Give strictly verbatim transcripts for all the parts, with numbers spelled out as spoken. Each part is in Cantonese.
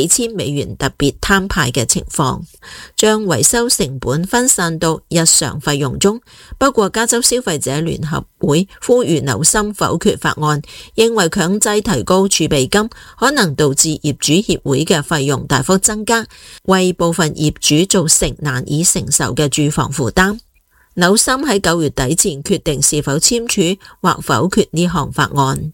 幾千美元特別攤派嘅情況，將維修成本分散到日常費用中。不過加州消費者聯合會呼籲紐森否決法案，認為強制提高儲備金可能導致業主協會嘅費用大幅增加，為部分業主造成難以承受嘅住房負擔。紐森喺九月底前決定是否簽署或否決呢項法案。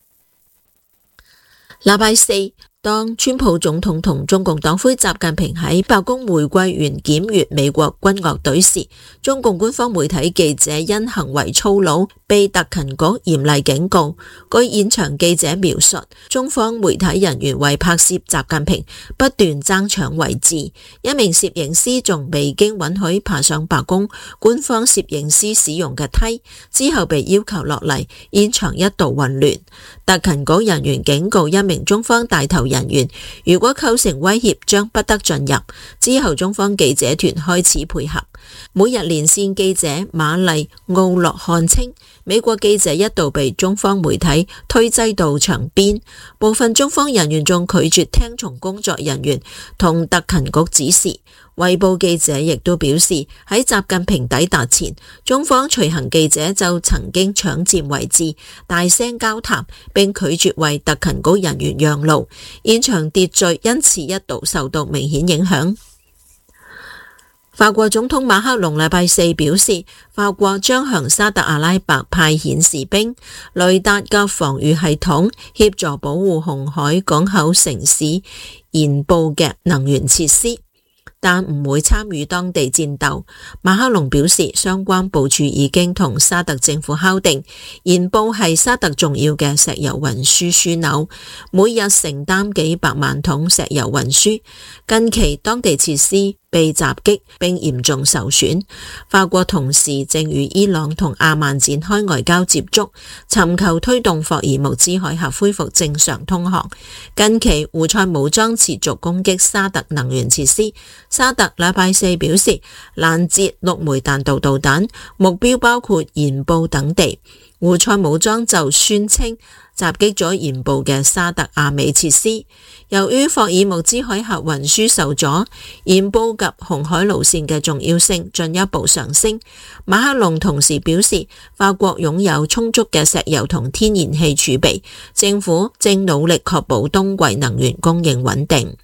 禮拜四，當川普總統同中共黨魁習近平喺白宮玫瑰園檢閱美國軍樂隊時，中共官方媒體記者因行為粗魯被特勤局嚴厲警告。據現場記者描述，中方媒體人員為拍攝習近平不斷爭搶位置，一名攝影師仲未經允許爬上白宮官方攝影師使用嘅梯，之後被要求落嚟，現場一度混亂。特勤局人員警告一名中方帶頭人員，如果構成威脅將不得進入。之後中方記者團開始配合。每日連線記者瑪麗奧洛漢稱，美國記者一度被中方媒體推擠到牆邊，部分中方人員仲拒絕聽從工作人員同特勤局指示。衛報記者亦都表示，喺習近平抵達前，中方隨行記者就曾經搶佔位置，大聲交談，並拒絕為特勤局人員讓路，現場秩序因此一度受到明顯影響。法國總統馬克龍禮拜四表示，法國將向沙特阿拉伯派遣士兵、雷達及防禦系統，協助保護紅海港口城市延布嘅能源設施，但唔會參與當地戰鬥。馬克龍表示，相關部署已經同沙特政府敲定，延布係沙特重要嘅石油運輸樞紐，每日承擔幾百萬桶石油運輸。近期當地設施被襲擊並嚴重受損。法國同時正與伊朗同阿曼展開外交接觸，尋求推動霍爾木茲海峽恢復正常通航。近期胡塞武裝持續攻擊沙特能源設施，沙特禮拜四表示攔截六枚彈道導彈，目標包括延布等地。胡塞武裝就宣稱襲擊咗延布嘅沙特阿美設施。由於霍爾木茲海峽運輸受阻，延布及紅海路線嘅重要性進一步上升。馬克龍同時表示，法國擁有充足嘅石油同天然氣儲備，政府正努力確保冬季能源供應穩定。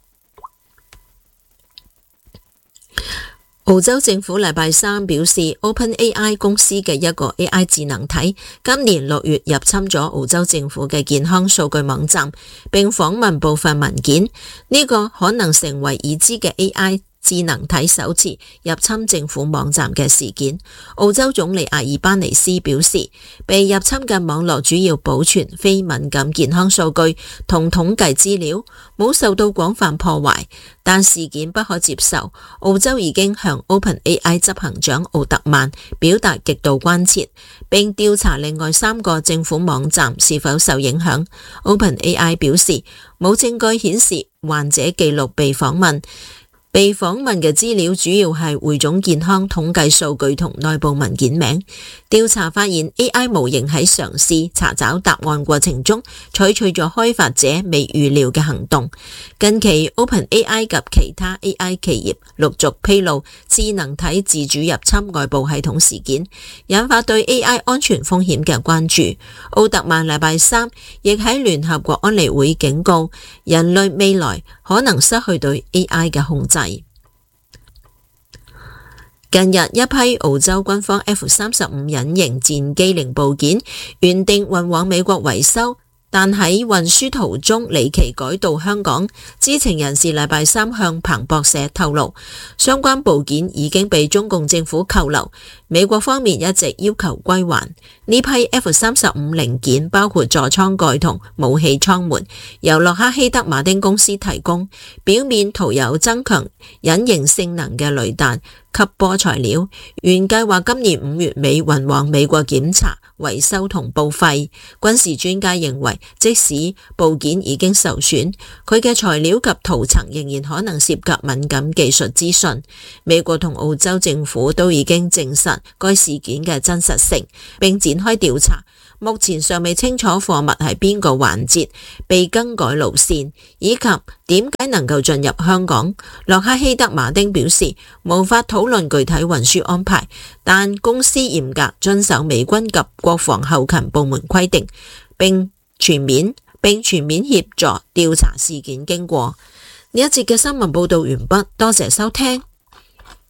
澳洲政府禮拜三表示 ，OpenAI 公司嘅一個 A I 智能體今年六月入侵咗澳洲政府嘅健康數據網站，並訪問部分文件。呢、這個可能成為已知嘅 A I智能體首次入侵政府網站嘅事件。澳洲總理阿爾巴尼斯表示，被入侵嘅網絡主要保存非敏感健康數據同統計資料，冇受到廣泛破壞，但事件不可接受。澳洲已經向 OpenAI 執行長奧特曼表達極度關切，並調查另外三個政府網站是否受影響。OpenAI 表示，冇證據顯示患者記錄被訪問。被訪問嘅資料主要係匯總健康統計數據同內部文件名。調查發現 A I 模型喺嘗試查找答案過程中採取咗開發者未預料嘅行動。近期 OpenAI 及其他 A I 企業陸續披露智能體自主入侵外部系統事件，引發對 A I 安全風險嘅關注。奧特曼禮拜三亦喺聯合國安理會警告，人類未來可能失去對 A I 嘅控制。近日，一批澳洲軍方 F 三十五隱形戰機零部件原定運往美國維修，但喺運輸途中離奇改道香港。知情人士禮拜三向彭博社透露，相關部件已經被中共政府扣留，美國方面一直要求歸還。呢批 F 三十五零件包括座艙蓋同武器艙門，由洛克希德馬丁公司提供，表面塗有增強隱形性能嘅雷達吸波材料，原計劃今年五月尾運往美國檢查、維修同報廢。軍事專家認為，即使部件已經受損，佢嘅材料及塗層仍然可能涉及敏感技術資訊。美國同澳洲政府都已經證實該事件嘅真實性，並展開調查。 目前尚未清楚貨物喺邊個環節被更改路線，以及點解能夠進入香港。洛克希德馬丁表示，無法討論具體運輸安排，但公司嚴格遵守美軍及國防後勤部門規定，並全面並全面協助調查事件經過。呢一節嘅新聞報道完畢，多謝收聽。